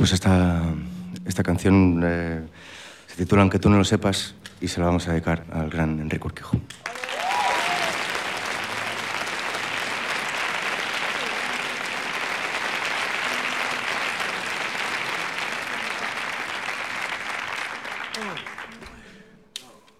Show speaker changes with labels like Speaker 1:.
Speaker 1: pues esta canción se titula Aunque tú no lo sepas y se la vamos a dedicar al gran Enrique Urquijo.